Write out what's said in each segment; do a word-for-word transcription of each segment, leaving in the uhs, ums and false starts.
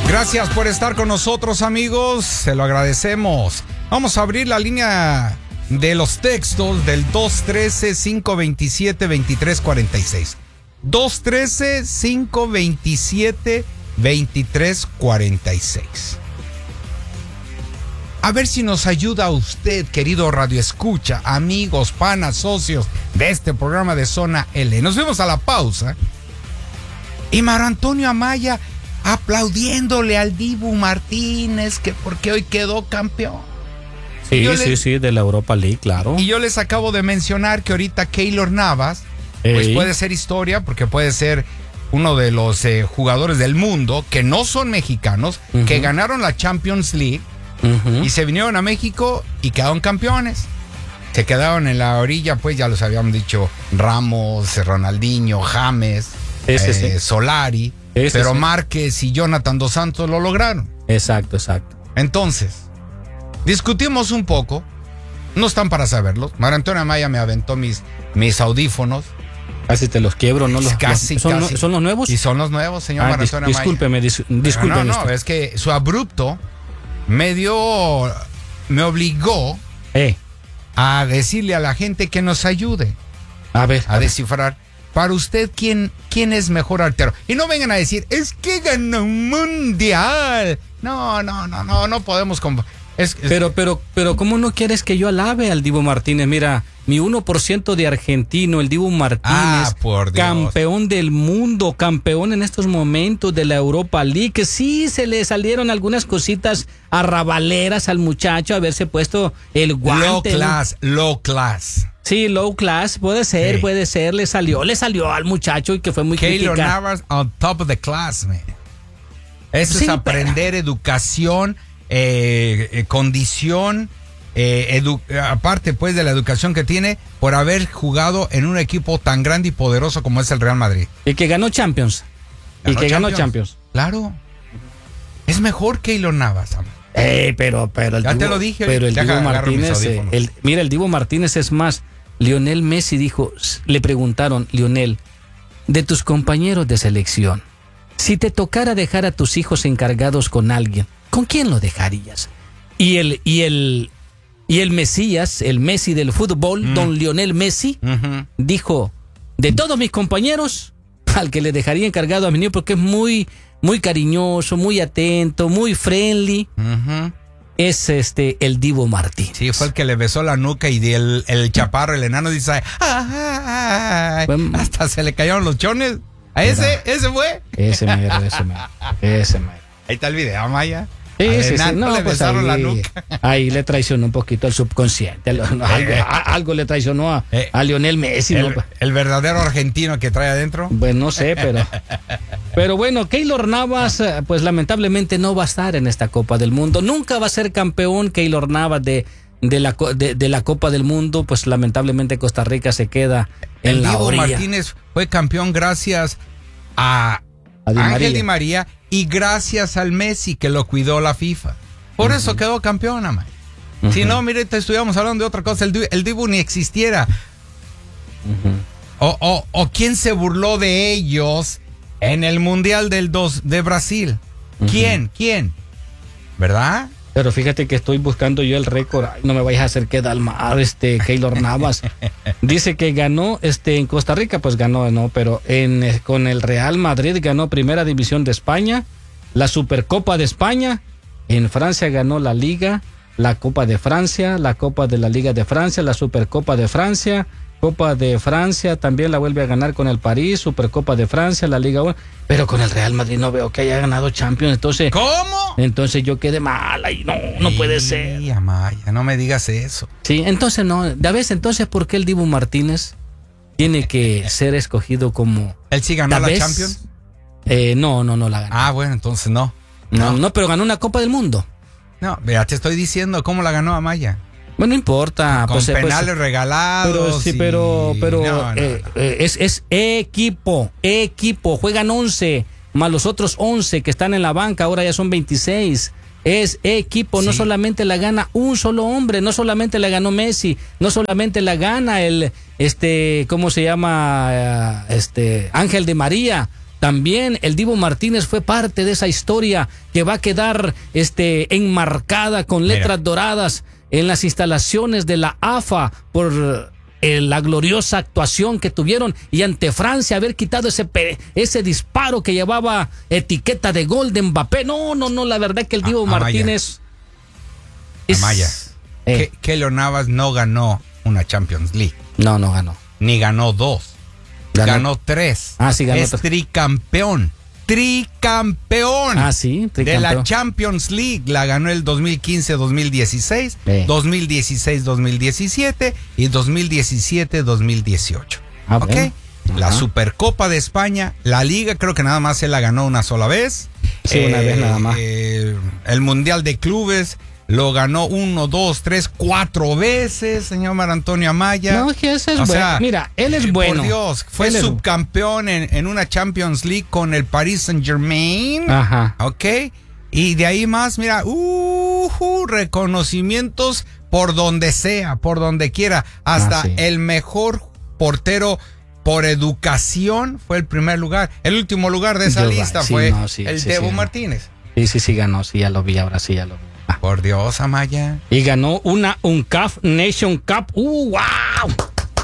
Gracias por estar con nosotros, amigos. Se lo agradecemos. Vamos a abrir la línea de los textos del dos uno tres, cinco dos siete, dos tres cuatro seis. dos uno tres, cinco dos siete, dos tres cuatro seis. A ver si nos ayuda usted, querido radioescucha, amigos, panas, socios de este programa de Zona L. Nos vemos a la pausa. Y Marco Antonio Amaya aplaudiéndole al Dibu Martínez, que porque hoy quedó campeón. Sí, sí, les, sí, de la Europa League, claro. Y yo les acabo de mencionar que ahorita Keylor Navas, Ey. pues puede ser historia, porque puede ser uno de los eh, jugadores del mundo que no son mexicanos, uh-huh. que ganaron la Champions League uh-huh. y se vinieron a México y quedaron campeones. Se quedaron en la orilla, pues ya los habíamos dicho, Ramos, Ronaldinho, James, sí, sí, eh, sí. Solari, sí, pero sí. Márquez y Jonathan Dos Santos lo lograron. Exacto, exacto. Entonces, discutimos un poco, no están para saberlo. Marco Antonio Amaya me aventó mis, mis audífonos. Casi te los quiebro, ¿no? Los, casi, los, ¿son, casi. ¿Son los nuevos? Y son los nuevos, señor ah, Marco Antonio Amaya. Discúlpeme, dis, discúlpeme. No, no, no, es que su abrupto me dio, me obligó eh. a decirle a la gente que nos ayude a ver, a, a descifrar. Ver. Para usted, ¿quién, ¿quién es mejor arquero? Y no vengan a decir, es que ganó un mundial. No, no, no, no, no podemos... Comp- es, es, pero, pero, pero, ¿cómo no quieres que yo alabe al Dibu Martínez? Mira, mi uno por ciento de argentino, el Dibu Martínez, ah, por Dios. campeón del mundo, campeón en estos momentos de la Europa League, que sí se le salieron algunas cositas arrabaleras al muchacho, haberse puesto el guante. Low class, ¿no? low class. Sí, low class, puede ser, sí. puede ser, le salió, le salió al muchacho y que fue muy Keylor criticado. Navas on top of the class, man. Eso sí, es aprender pero... educación, eh, eh, condición, eh, edu- aparte pues de la educación que tiene por haber jugado en un equipo tan grande y poderoso como es el Real Madrid. Y que ganó Champions. Ganó y que Champions. ganó Champions. Claro. Es mejor Keylor Navas, amor. Eh, pero, pero el ya Dibu, te lo dije. Pero el Dibu Martínez, eh, el, mira, el Dibu Martínez es más. Lionel Messi dijo, le preguntaron, Lionel, de tus compañeros de selección, si te tocara dejar a tus hijos encargados con alguien, ¿con quién lo dejarías? Y el, y el, y el Mesías, el Messi del fútbol, mm. don Lionel Messi, uh-huh. dijo, de todos mis compañeros, al que le dejaría encargado a mi niño, porque es muy, muy cariñoso, muy atento, muy friendly. Uh-huh. Es este el Dibu Martínez. Sí, fue el que le besó la nuca y el, el chaparro, el enano, dice, ay, ay, bueno, hasta se le cayeron los chones. ¿A ese? ¿Ese fue? Ese mero, ese mero, ese mero. Ahí está el video, Maya. Sí, sí, sí. No, le pues besaron ahí, la nuca. Ahí le traicionó un poquito al subconsciente. Algo, eh, algo le traicionó a, eh, a Lionel Messi. El, ¿no? el verdadero argentino que trae adentro. Pues no sé, pero... Pero bueno, Keylor Navas, pues lamentablemente no va a estar en esta Copa del Mundo. Nunca va a ser campeón Keylor Navas de, de, la, de, de la Copa del Mundo. Pues lamentablemente Costa Rica se queda en el la Dibu orilla. Martínez fue campeón gracias a, a Di Ángel Di María y gracias al Messi que lo cuidó la FIFA. Por uh-huh. eso quedó campeón, amay. Uh-huh. Si no, mire, te estuviéramos hablando de otra cosa. El, el Dibu ni existiera. Uh-huh. O, o, o quién se burló de ellos en el Mundial del dos de Brasil. Uh-huh. ¿Quién? ¿Quién? ¿Verdad? Pero fíjate que estoy buscando yo el récord. Ay, no me vayas a hacer quedar mal, este Keylor Navas. Dice que ganó este en Costa Rica, pues ganó, no, pero en con el Real Madrid ganó Primera División de España, la Supercopa de España, en Francia ganó la Liga, la Copa de Francia, la Copa de la Liga de Francia, la Supercopa de Francia, Copa de Francia, también la vuelve a ganar con el París, Supercopa de Francia, la Liga uno, pero con el Real Madrid no veo que haya ganado Champions, entonces... ¿Cómo? Entonces yo quedé mal, y no, no sí, puede ser. Amaya, no me digas eso. Sí, entonces no, ya ves, entonces ¿por qué el Dibu Martínez tiene que ser escogido como... ¿Él sí ganó la Champions? Eh, no, no, no la ganó. Ah, bueno, entonces no. No, no, no, pero ganó una Copa del Mundo. No, ya te estoy diciendo cómo la ganó Amaya. Bueno, no importa. Con pues, penales pues, regalados. Pero sí, y... pero, pero no, no, eh, no. Eh, es, es equipo, equipo. Juegan once, más los otros once que están en la banca, ahora ya son veintiséis. Es equipo, sí. No solamente la gana un solo hombre, no solamente la ganó Messi, no solamente la gana el, este, ¿cómo se llama? Este, Ángel Di María. también el Divo Martínez fue parte de esa historia que va a quedar este, enmarcada con letras Mira. doradas en las instalaciones de la A F A por eh, la gloriosa actuación que tuvieron y ante Francia haber quitado ese, ese disparo que llevaba etiqueta de gol de Mbappé. No, no, no, la verdad que el Divo A- Martínez... Es, Amaya, eh. Keylor Navas no ganó una Champions League. No, no ganó. Ni ganó dos. Ganó, ganó tres. Ah, sí, ganó es tres. tricampeón. Tricampeón. Ah, sí, tricampeón. De la Champions League. La ganó el dos mil quince dos mil dieciséis, eh. dos mil dieciséis dos mil diecisiete y dos mil diecisiete dos mil dieciocho. Ah, ¿ok? bueno. La Supercopa de España. La Liga creo que nada más se la ganó una sola vez. Sí, eh, una vez nada más. Eh, el Mundial de Clubes lo ganó uno, dos, tres, cuatro veces, señor Mar Antonio Amaya. No, que ese es o bueno. Sea, Mira, él es bueno. Por Dios, fue él subcampeón en, en una Champions League con el Paris Saint Germain. Ajá. Ok. Y de ahí más, mira, uh, uh, reconocimientos por donde sea, por donde quiera. Hasta ah, sí. el mejor portero por educación fue el primer lugar. El último lugar de esa Yo, lista sí, fue no, sí, el sí, Divo sí, Martínez. Sí, sí, sí ganó, sí, ya lo vi, ahora sí, ya lo vi. Ah. Por Dios, Amaya. Y ganó una un C A F Nation Cup. ¡Uh, wow!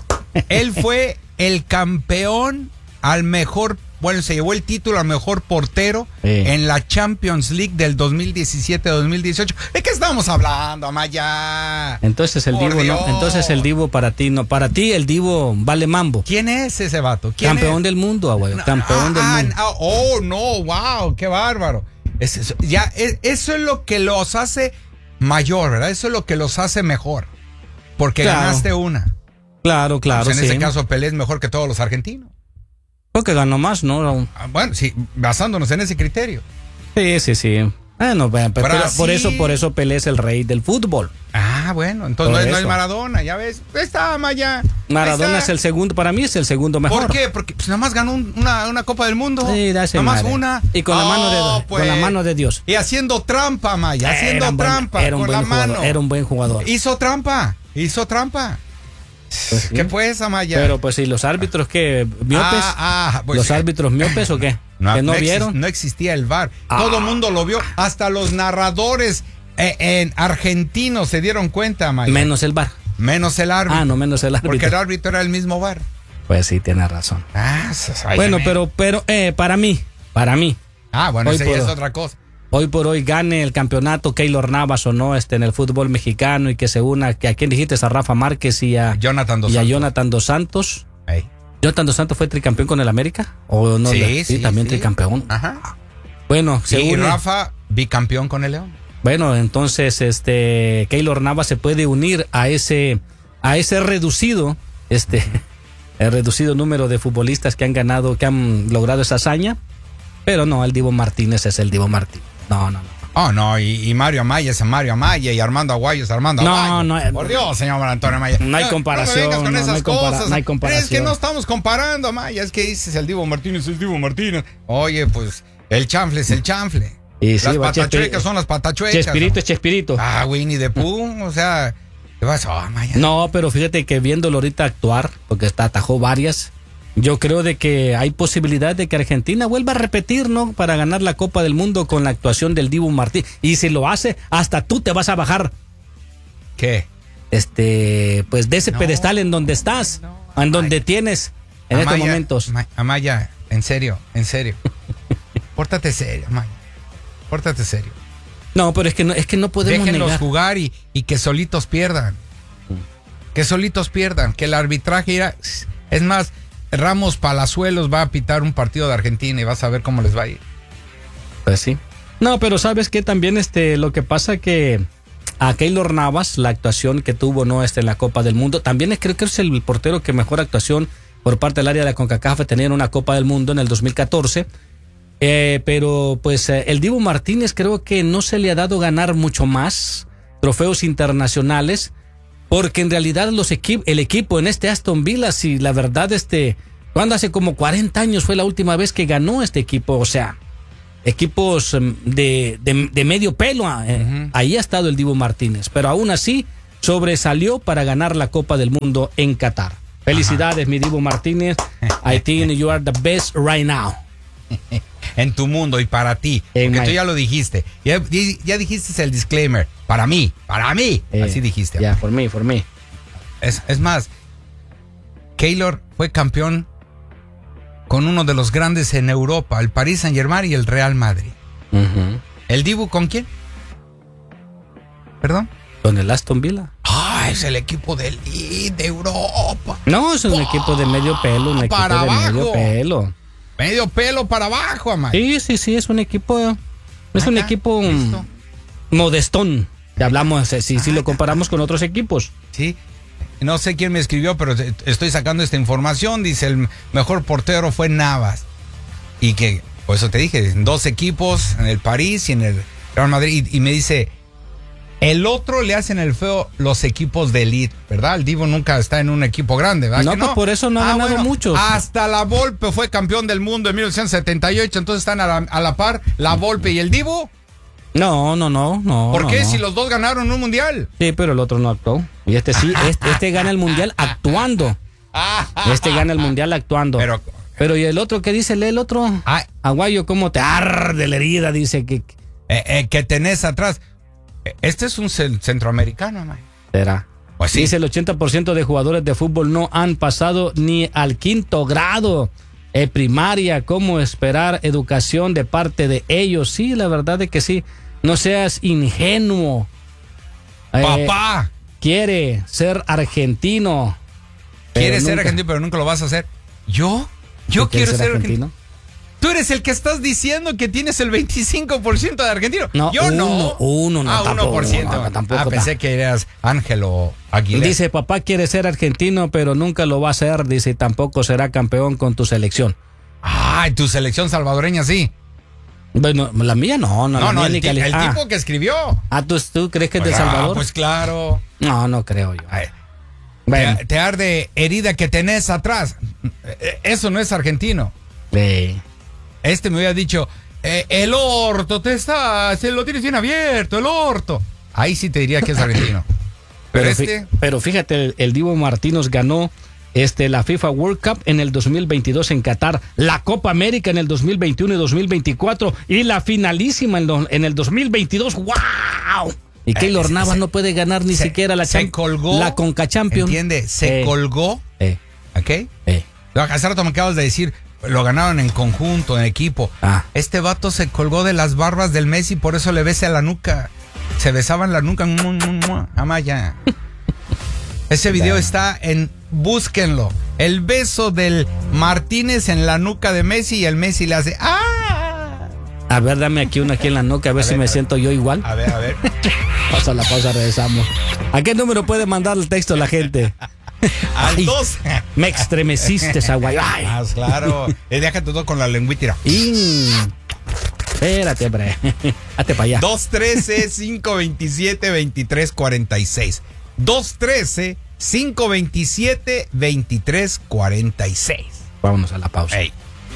Él fue el campeón al mejor, bueno, se llevó el título al mejor portero sí. en la Champions League del dos mil diecisiete dos mil dieciocho. ¿De qué estamos hablando, Amaya? Entonces el Por Divo, Dios. no, entonces el Divo para ti, no, para ti el Divo vale mambo. ¿Quién es ese vato? ¿Quién Campeón es? del mundo, abuelo, No, campeón ah, del mundo. Ah, oh, no, wow, qué bárbaro. Es, eso, ya, es, eso es lo que los hace mayor, ¿verdad? Eso es lo que los hace mejor. Porque claro. ganaste una. Claro, claro. Pues en sí. ese caso, Pelé es mejor que todos los argentinos. Porque ganó más, ¿no? Ah, bueno, sí, basándonos en ese criterio. Sí, sí, sí. Bueno, pero, pero por eso, por eso Pelé es el rey del fútbol. Ah, bueno, entonces no es, no es Maradona, ya ves. Ahí está, Maya. Maradona es el segundo, para mí es el segundo mejor. ¿Por qué? Porque pues, nada más ganó un, una, una Copa del Mundo. Sí, nada más madre. una. Y con, oh, la mano de, pues, con la mano de Dios. Y haciendo trampa, Maya, haciendo era trampa buen, era un con buen la jugador, mano. Era un buen jugador. Hizo trampa, hizo trampa. Pues sí. ¿Qué pues, Amaya? Pero pues, ¿y los árbitros qué? ¿Miopes? Ah, ah, pues, ¿Los sí. árbitros miopes o qué? No, ¿Que no, no vieron? Exist, no existía el V A R. Ah. Todo el mundo lo vio. Hasta los narradores eh, en argentinos se dieron cuenta, Amaya. Menos el V A R. Menos el árbitro. Ah, no, menos el árbitro. Porque el árbitro era el mismo V A R. Pues sí, tiene razón. Ah, bueno, pero, pero eh, para mí, para mí. Ah, bueno, esa ya por, es otra cosa. Hoy por hoy gane el campeonato Keylor Navas o no este en el fútbol mexicano y que se una, que a quién dijiste, a Rafa Márquez y a Jonathan Dos y a Santos. Jonathan Dos Santos. Hey. ¿Jonathan Dos Santos fue tricampeón con el América? ¿O no? Sí, sí, sí, también sí. tricampeón. Ajá. Bueno, se y une. Rafa, bicampeón con el León. Bueno, entonces este Keylor Navas se puede unir a ese a ese reducido este el reducido número de futbolistas que han ganado, que han logrado esa hazaña, pero no, el Divo Martínez es el Divo Martínez. No, no, no. Oh, no, y, y Mario Amaya es Mario Amaya y Armando Aguayo es Armando No, Aguayo. no, Por Dios, señor Antonio Amaya. No hay comparación, No me vengas con no, esas no hay compara- cosas. no hay comparación. Es que no estamos comparando, Amaya. Es que dices el Divo Martínez, es Divo Martínez. Oye, pues el chanfle es el chanfle. Y sí, las va, patachuecas Chespi- son las patachuecas. Chespirito es Chespirito. Ah, Winnie the Pooh, o sea, ¿qué pasó, Amaya? No, pero fíjate que viéndolo ahorita actuar, porque está, atajó varias, yo creo de que hay posibilidad de que Argentina vuelva a repetir, ¿no? Para ganar la Copa del Mundo con la actuación del Dibu Martínez. Y si lo hace, hasta tú te vas a bajar. ¿Qué? Este, pues de ese No, pedestal en donde estás, no, en donde Amaya. tienes en Amaya, estos momentos. Ma- Amaya, en serio, en serio. Pórtate serio, Amaya. Pórtate serio. No, pero es que no, es que no podemos Déjenlos negar. jugar y, y que solitos pierdan. Que solitos pierdan. Que el arbitraje irá. Es más, Ramos Palazuelos va a pitar un partido de Argentina y vas a ver cómo les va a ir. Pues sí. No, pero sabes que también este lo que pasa que a Keylor Navas, la actuación que tuvo no este en la Copa del Mundo, también es, creo que es el portero que mejor actuación por parte del área de la CONCACAF tenía en una Copa del Mundo en el dos mil catorce. Eh, pero pues eh, el Dibu Martínez creo que no se le ha dado ganar mucho más trofeos internacionales, porque en realidad los equip- el equipo en este Aston Villa, si la verdad este, cuando hace como cuarenta años fue la última vez que ganó este equipo, o sea, equipos de, de, de medio pelo, eh, uh-huh. Ahí ha estado el Dibu Martínez, pero aún así sobresalió para ganar la Copa del Mundo en Qatar. Felicidades, ajá, mi Dibu Martínez. I think you are the best right now. en tu mundo y para ti. En porque my... tú ya lo dijiste. Ya, ya dijiste el disclaimer. Para mí, para mí. Eh, Así dijiste. Ya, yeah, por mí, por mí. Es, es más, Keylor fue campeón con uno de los grandes en Europa, el Paris Saint-Germain y el Real Madrid. Uh-huh. ¿El Dibu con quién? ¿Perdón? Con el Aston Villa. Ah, es el equipo de, de Europa. No, es un oh, equipo de medio pelo, un equipo para de abajo. medio pelo. Medio pelo para abajo, amá. Sí, sí, sí, es un equipo, es un equipo ¿listo? modestón. Te hablamos, si, si lo comparamos con otros equipos. Sí. No sé quién me escribió, pero estoy sacando esta información. Dice, el mejor portero fue Navas. Y que, por eso te dije, dos equipos, en el París y en el Real Madrid. Y, y me dice, el otro le hacen el feo los equipos de elite, ¿verdad? El Divo nunca está en un equipo grande, ¿verdad? No, que pues no, por eso no ha ah, ganado bueno, muchos. Hasta la Volpe fue campeón del mundo en mil novecientos setenta y ocho, entonces están a la, a la par la Volpe y el Divo. No, no, no, no. ¿Por no, qué? No. Si los dos ganaron un mundial. Sí, pero el otro no actuó. Y este sí, este, este gana el mundial actuando. Este gana el mundial actuando. Pero, pero ¿y el otro qué dice? Lee el otro. Ay, Aguayo, ¿cómo te arde la herida? Dice que... Eh, eh, que tenés atrás. Este es un centroamericano, man. ¿Será? Pues sí. Dice el ochenta por ciento de jugadores de fútbol no han pasado ni al quinto grado. Eh, primaria, ¿cómo esperar educación de parte de ellos? Sí, la verdad es que sí. No seas ingenuo. Eh, Papá. Quiere ser argentino. Quiere ser argentino, pero nunca lo vas a hacer. ¿Yo? Yo quiero ser argentino. argentino. Tú eres el que estás diciendo que tienes el veinticinco por ciento de argentino. No, yo uno, no. Uno, no. Ah, tampoco, uno por ciento. No, tampoco, ah, pensé que eras Ángelo Aguilera. Dice, papá quiere ser argentino, pero nunca lo va a hacer. Dice, tampoco será campeón con tu selección. Ay, tu selección salvadoreña sí. Bueno, la mía no, no, no, la no mía el, ni ti, el ah. tipo que escribió. Ah, ¿tú, tú crees que es pues, de Salvador? Ah, pues claro. No, no creo yo. Ay, bueno. te, te arde herida que tenés atrás. Eso no es argentino. Sí. Este me hubiera dicho, eh, el orto, te está, se lo tienes bien abierto, el orto. Ahí sí te diría que es argentino. Pero, pero, este... fi, pero fíjate, el, el Divo Martínez ganó este, la FIFA World Cup en el dos mil veintidós en Qatar, la Copa América en el dos mil veintiuno y dos mil veinticuatro y la finalísima en, lo, en el dos mil veintidós. ¡Wow! Y Keylor eh, Navas se, no puede ganar ni se, siquiera la, se colgó, la Conca Champions. ¿Entiende? Se eh, colgó. Eh, ¿Ok? Eh. Hace rato me acabas de decir, lo ganaron en conjunto, en equipo. Ah. Este vato se colgó de las barbas del Messi, por eso le besa la nuca. Se besaban la nuca. Amaya. Ese video está en... Búsquenlo. El beso del Martínez en la nuca de Messi y el Messi le hace... ¡Ah! A ver, dame aquí una aquí en la nuca, a ver, a ver si me ver. siento yo igual. A ver, a ver. Pausa la pausa, regresamos. ¿A qué número puede mandar el texto la gente? Al dos. Me estremeciste, Aguayo. Ah, claro. Eh, déjate todo con la lengüita. Y... Espérate, hombre. Hazte para allá. dos trece, cinco veintisiete, veintitrés cuarenta y seis. dos trece, cinco veintisiete, veintitrés cuarenta y seis. Vámonos a la pausa. Hey.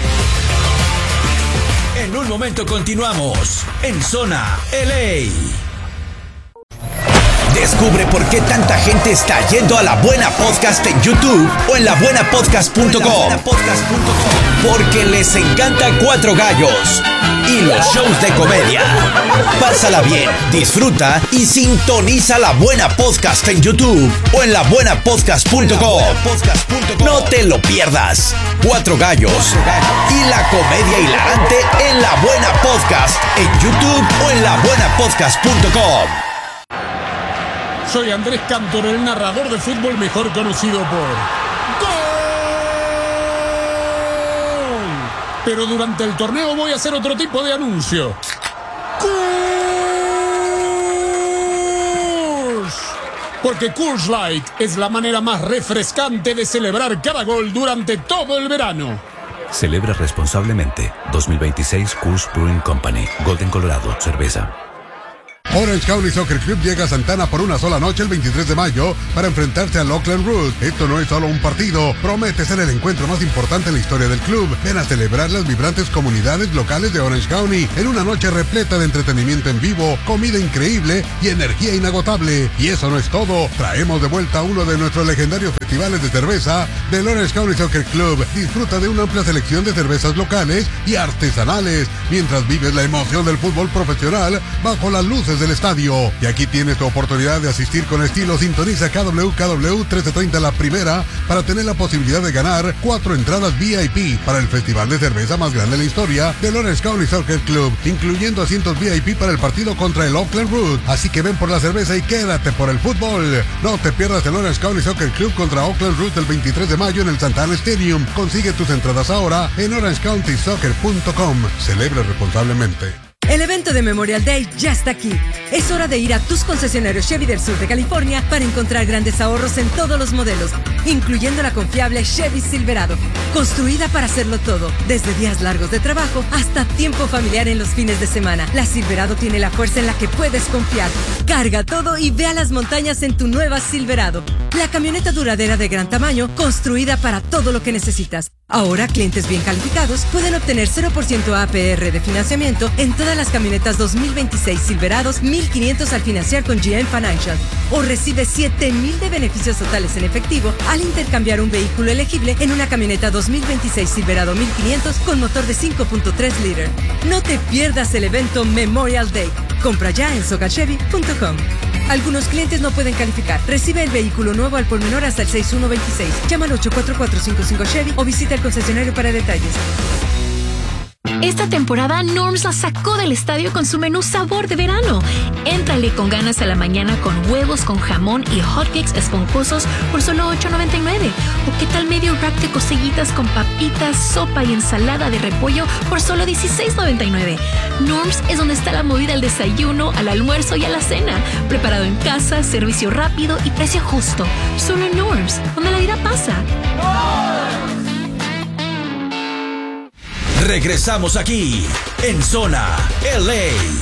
En un momento continuamos en Zona L A. Descubre por qué tanta gente está yendo a La Buena Podcast en YouTube o en la buena podcast punto com. Porque les encanta Cuatro Gallos y los shows de comedia. Pásala bien, disfruta y sintoniza La Buena Podcast en YouTube o en la buena podcast punto com. No te lo pierdas. Cuatro Gallos y la comedia hilarante en La Buena Podcast en YouTube o en la buena podcast punto com. Soy Andrés Cantor, el narrador de fútbol mejor conocido por ¡Gol! Pero durante el torneo voy a hacer otro tipo de anuncio. ¡Coors! Porque Coors Light es la manera más refrescante de celebrar cada gol durante todo el verano. Celebra responsablemente. dos mil veintiséis Coors Brewing Company. Golden, Colorado. Cerveza. Orange County Soccer Club llega a Santana por una sola noche el veintitrés de mayo para enfrentarse al Oakland Root. Esto no es solo un partido, promete ser el encuentro más importante en la historia del club. Ven a celebrar las vibrantes comunidades locales de Orange County en una noche repleta de entretenimiento en vivo, comida increíble y energía inagotable. Y eso no es todo, traemos de vuelta uno de nuestros legendarios festivales de cerveza del Orange County Soccer Club. Disfruta de una amplia selección de cervezas locales y artesanales mientras vives la emoción del fútbol profesional bajo las luces del estadio. Y aquí tienes tu oportunidad de asistir con estilo. Sintoniza K W K W trece treinta La Primera para tener la posibilidad de ganar cuatro entradas V I P para el festival de cerveza más grande de la historia del Orange County Soccer Club, incluyendo asientos V I P para el partido contra el Oakland Root. Así que ven por la cerveza y quédate por el fútbol. No te pierdas el Orange County Soccer Club contra Oakland Root el veintitrés de mayo en el Santana Stadium. Consigue tus entradas ahora en orange county soccer punto com. Celebra responsablemente. El evento de Memorial Day ya está aquí. Es hora de ir a tus concesionarios Chevy del sur de California para encontrar grandes ahorros en todos los modelos, incluyendo la confiable Chevy Silverado, construida para hacerlo todo, desde días largos de trabajo hasta tiempo familiar en los fines de semana. La Silverado tiene la fuerza en la que puedes confiar. Carga todo y ve a las montañas en tu nueva Silverado, la camioneta duradera de gran tamaño, construida para todo lo que necesitas. Ahora, clientes bien calificados pueden obtener cero por ciento A P R de financiamiento en todas las camionetas dos mil veintiséis Silverados, mil quinientos al financiar con G M Financial, o recibe siete mil de beneficios totales en efectivo al intercambiar un vehículo elegible en una camioneta dos mil veintiséis Silverado mil quinientos con motor de cinco punto tres litros. No te pierdas el evento Memorial Day. Compra ya en soca chevy punto com. Algunos clientes no pueden calificar. Recibe el vehículo nuevo al por menor hasta el seis uno veintiséis. Llama al ocho cuatro cuatro cinco cinco Chevy o visita el concesionario para detalles. Esta temporada Norms la sacó del estadio con su menú sabor de verano. Éntrale con ganas a la mañana con huevos con jamón y hotcakes esponjosos por solo ocho noventa y nueve. ¿O qué tal medio rack de cosillitas con papitas, sopa y ensalada de repollo por solo dieciséis noventa y nueve? Norms es donde está la movida al desayuno, al almuerzo y a la cena. Preparado en casa, servicio rápido y precio justo. Solo en Norms, donde la vida pasa. Regresamos aquí en Zona L A.